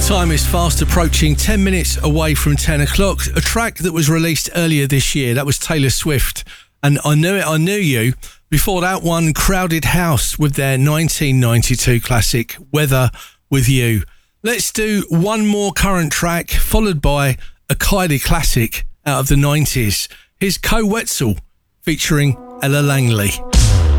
Time is fast approaching, 10 minutes away from 10 o'clock. A track that was released earlier this year, that was Taylor Swift. And I Knew It, I Knew You. Before that one, Crowded House with their 1992 classic, Weather With You. Let's do one more current track, followed by a Kylie classic out of the 90s. Here's Co Wetzel featuring Ella Langley.